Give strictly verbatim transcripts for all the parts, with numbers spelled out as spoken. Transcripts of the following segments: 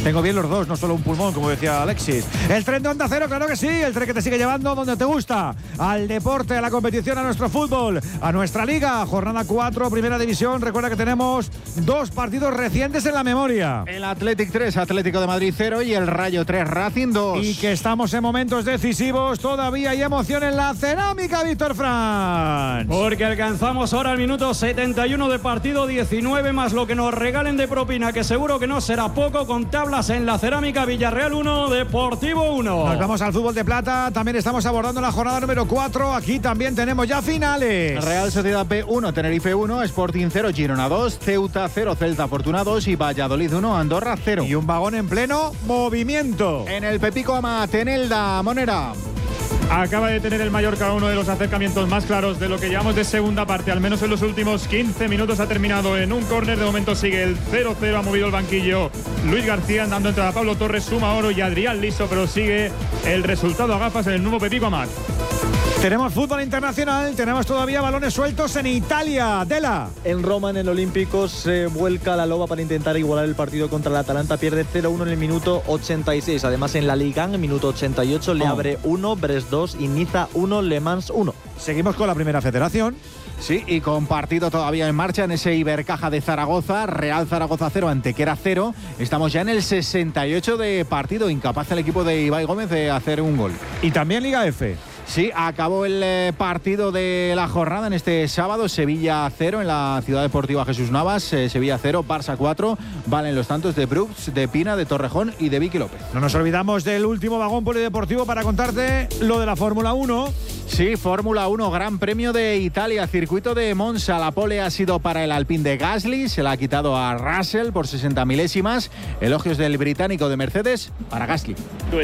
Tengo bien los dos, no solo un pulmón, como decía Alexis. El tren de Onda Cero, claro que sí, el tren que te sigue llevando donde te gusta, al deporte, a la competición, a nuestro fútbol, a nuestra liga. Jornada cuatro, primera división. Recuerda que tenemos dos partidos recientes en la memoria. El Athletic tres, Atlético de Madrid cero y el Rayo tres, Racing dos. Y que estamos en momentos decisivos, todavía hay emoción en la cerámica, Víctor Franz. Porque alcanzamos ahora el minuto setenta y uno de partido, diecinueve más lo que nos regalen de propina, que seguro que no será poco, con tablas en la cerámica. Villarreal uno, Deportivo uno. Nos vamos al fútbol de plata, también estamos abordando la jornada número cuatro, aquí también tenemos ya finales. Real Sociedad B uno, Tenerife uno, Sporting cero, Girona dos, Ceuta cero, Celta Fortuna dos y Valladolid uno, Andorra cero. Y un vagón en pleno movimiento. En el Pepico Amat, en Elda, Monera. Acaba de tener el Mallorca uno de los acercamientos más claros de lo que llevamos de segunda parte, al menos en los últimos quince minutos. Ha terminado en un córner, de momento sigue el cero cero, ha movido el banquillo Luis García, dando entrada a Pablo Torres, Suma Oro y Adrián Liso, pero sigue el resultado a gafas en el nuevo Pepico Amat. Tenemos fútbol internacional, tenemos todavía balones sueltos en Italia. Dela. En Roma, en el Olímpico, se vuelca la loba para intentar igualar el partido contra el Atalanta. Pierde cero uno en el minuto ochenta y seis. Además, en la Liga, en el minuto ochenta y ocho, Le Havre uno, Brest dos y Niza uno, Le Mans uno. Seguimos con la primera federación. Sí, y con partido todavía en marcha en ese Ibercaja de Zaragoza, Real Zaragoza cero, Antequera cero. Estamos ya en el sesenta y ocho de partido, incapaz el equipo de Ibai Gómez de hacer un gol. Y también Liga F. Sí, acabó el eh, partido de la jornada en este sábado. Sevilla cero en la Ciudad Deportiva Jesús Navas. Eh, Sevilla cero, Barça cuatro. Valen los tantos de Brooks, de Pina, de Torrejón y de Vicky López. No nos olvidamos del último vagón polideportivo para contarte lo de la Fórmula uno. Sí, Fórmula uno, Gran Premio de Italia, circuito de Monza. La pole ha sido para el Alpine de Gasly. Se la ha quitado a Russell por sesenta milésimas. Elogios del británico de Mercedes para Gasly.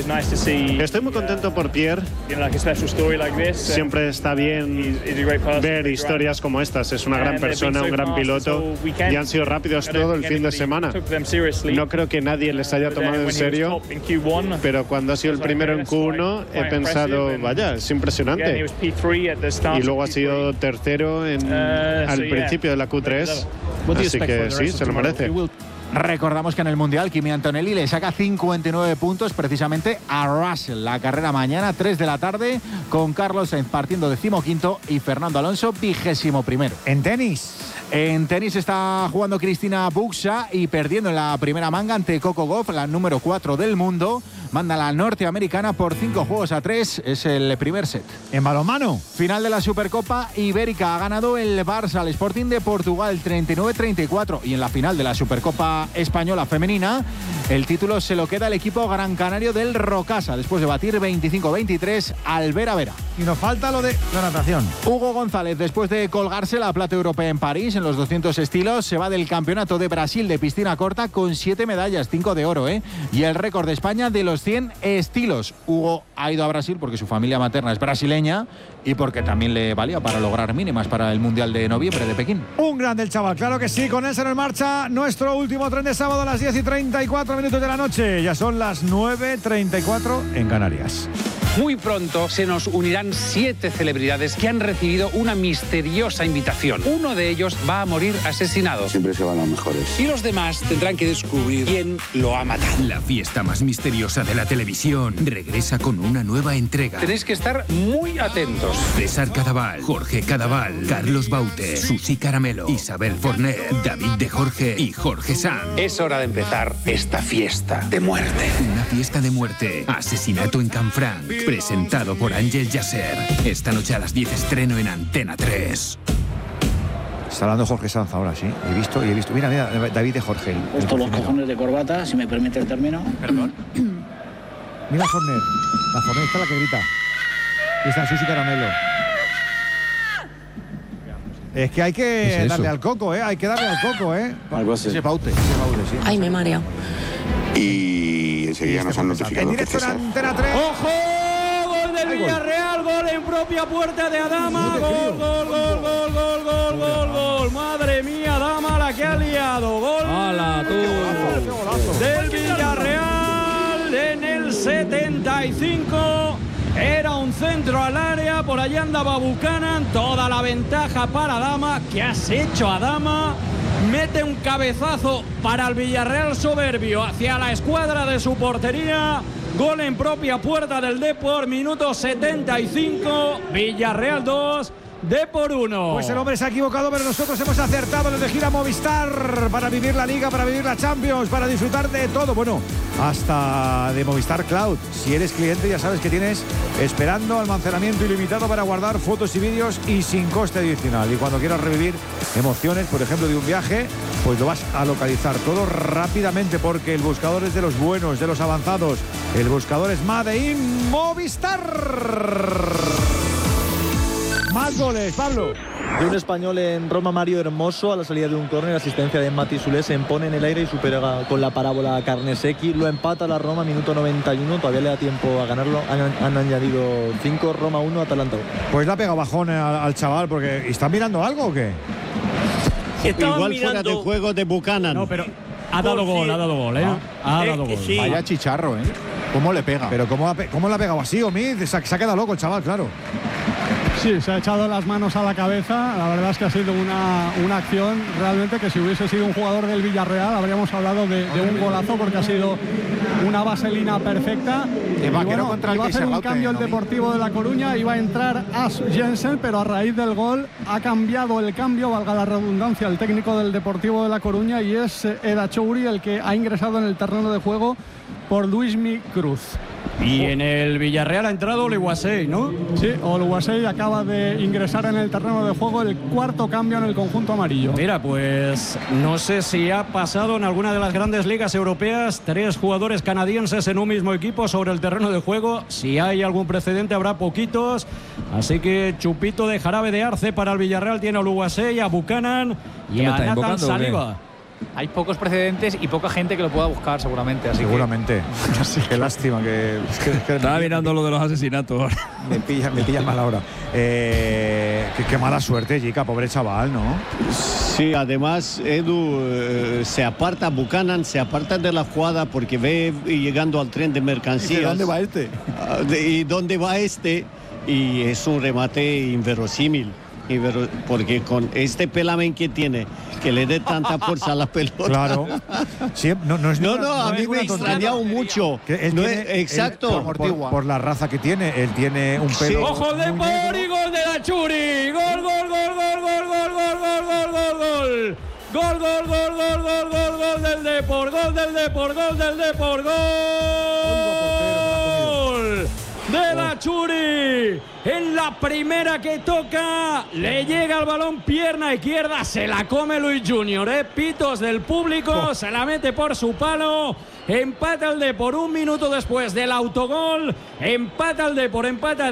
Estoy muy contento por Pierre. Siempre está bien ver historias como estas. Es una gran persona, un gran piloto y han sido rápidos todo el fin de semana. No creo que nadie les haya tomado en serio, pero cuando ha sido el primero en Q uno he pensado, vaya, es impresionante. Y luego ha sido tercero en, al principio de la Q tres, así que sí, se lo merece. Recordamos que en el Mundial Kimi Antonelli le saca cincuenta y nueve puntos precisamente a Russell. La carrera mañana, tres de la tarde, con Carlos Sainz partiendo decimoquinto y Fernando Alonso vigésimo primero. En tenis. En tenis está jugando Cristina Buxa y perdiendo en la primera manga ante Coco Gauff, la número cuatro del mundo. Manda la norteamericana por cinco juegos a tres. Es el primer set. En balonmano. Final de la Supercopa Ibérica. Ha ganado el Barça al Sporting de Portugal treinta y nueve treinta y cuatro. Y en la final de la Supercopa Española Femenina, el título se lo queda el equipo gran canario del Rocasa, después de batir veinticinco veintitrés al Vera Vera. Y nos falta lo de la natación. Hugo González, después de colgarse la plata europea en París en los doscientos estilos, se va del Campeonato de Brasil de piscina corta con siete medallas, cinco de oro, ¿eh? Y el récord de España de los cien estilos. Hugo ha ido a Brasil porque su familia materna es brasileña y porque también le valía para lograr mínimas para el Mundial de noviembre de Pekín. Un grande el chaval, claro que sí. Con él se nos marcha nuestro último tren de sábado a las diez y treinta y cuatro minutos de la noche. Ya son las nueve y treinta y cuatro en Canarias. Muy pronto se nos unirán siete celebridades que han recibido una misteriosa invitación. Uno de ellos va a morir asesinado. Siempre se van los mejores. Y los demás tendrán que descubrir quién lo ha matado. La fiesta más misteriosa de la televisión regresa con una nueva entrega. Tenéis que estar muy atentos. César Cadaval, Jorge Cadaval, Carlos Baute, Susi Caramelo, Isabel Forner, David de Jorge y Jorge Sanz. Es hora de empezar esta fiesta de muerte. Una fiesta de muerte. Asesinato en Canfranc. Presentado por Ángel Yasser. Esta noche a las diez estreno en Antena tres. Está hablando Jorge Sanz ahora, sí. He visto y he visto. Mira, mira, David de Jorge. Puesto los cojones de corbata, si me permite el término. Perdón. Mira Forner. La Forner está la que grita. Y está Susi Caramelo. Es que hay que darle al coco, ¿eh? Hay que darle al coco, ¿eh? Algo así. Ese Baute. Ese Baute, sí. Ay, me mareo. Y enseguida nos han notificado en que directo César. en Antena tres. ¡Ojo! Gol del Villarreal, gol en propia puerta de Adama. Gol, gol, gol, gol, gol, gol, gol, gol. Madre mía, Adama la que ha liado. Gol. ¡Hala, tú! Del Villarreal en el setenta y cinco. Era un centro al área, por allí andaba Buchanan, toda la ventaja para Adama. ¿Qué has hecho, Adama? Mete mete un cabezazo para el Villarreal soberbio hacia la escuadra de su portería. Gol en propia puerta del Depor, minuto setenta y cinco, Villarreal dos, Depor uno. Pues el hombre se ha equivocado, pero nosotros hemos acertado en elegir a Movistar para vivir la Liga, para vivir la Champions, para disfrutar de todo. Bueno, hasta de Movistar Cloud. Si eres cliente ya sabes que tienes esperando almacenamiento ilimitado para guardar fotos y vídeos y sin coste adicional. Y cuando quieras revivir emociones, por ejemplo, de un viaje, pues lo vas a localizar todo rápidamente porque el buscador es de los buenos, de los avanzados. El buscador es Made in Movistar. Más goles, Pablo. De un español en Roma, Mario Hermoso, a la salida de un córner, asistencia de Mati Solé, se impone en el aire y supera con la parábola a Carnesecchi. Lo empata la Roma, minuto noventa y uno, todavía le da tiempo a ganarlo. Han, han añadido cinco, Roma uno, Atalanta uno. Pues le ha pegado bajón al, al chaval, porque ¿están mirando algo o qué? Igual mirando... fuera de juego de Buchanan. No, pero ha dado gol, ha dado gol, ¿eh? Ha dado gol. Sí. Vaya chicharro, ¿eh? ¿Cómo le pega? Pero ¿cómo, ha, cómo le ha pegado así, Omid? Se, se ha quedado loco el chaval, claro. Sí, se ha echado las manos a la cabeza. La verdad es que ha sido una, una acción realmente que si hubiese sido un jugador del Villarreal habríamos hablado de, de un golazo, porque ha sido una vaselina perfecta. Y bueno, contra el iba a hacer un cambio el Deportivo de La Coruña, iba a entrar As Jensen, pero a raíz del gol ha cambiado el cambio, valga la redundancia, el técnico del Deportivo de La Coruña, y es Eda Chouri el que ha ingresado en el terreno de juego por Luismi Cruz. Y en el Villarreal ha entrado Oluwasei, ¿no? Sí, Oluwasei acaba de ingresar en el terreno de juego, el cuarto cambio en el conjunto amarillo. Mira, pues no sé si ha pasado en alguna de las grandes ligas europeas tres jugadores canadienses en un mismo equipo sobre el terreno de juego. Si hay algún precedente habrá poquitos, así que chupito de jarabe de arce para el Villarreal. Tiene a Oluwasei, a Buchanan y a Nathan Saliba. Hay pocos precedentes y poca gente que lo pueda buscar, seguramente. Así seguramente. Que... Sí, qué lástima que... Es que, es que Estaba mirando lo de los asesinatos. Me pilla, me pilla mal ahora. Eh, qué, qué mala suerte, Jica, pobre chaval, ¿no? Sí, además, Edu eh, se aparta, Buchanan se aparta de la jugada porque ve llegando al tren de mercancías. ¿Y de dónde va este? ¿Y dónde va este? Y es un remate inverosímil. Porque con este pelamen que tiene, que le dé tanta fuerza a la pelota. Claro. Sí, no, no, es no, ninguna, no, a no mí es me ha extrañado mucho. Que él no tiene, es, exacto. Él, por, por, por la raza que tiene, él tiene un pelo. Sí. Ojo de por y gol de la Churi. Gol, gol, gol, gol, gol, gol, gol, gol, gol, gol, gol. Gol, gol, gol, gol, gol, gol, gol del Depor, gol del Depor, gol del Depor, gol de la Churi. En la primera que toca, le llega el balón, pierna izquierda, se la come Luis Junior, ¿eh? Pitos del público, oh. Se la mete por su palo, empata el Depor un minuto después del autogol, empata el Depor, empata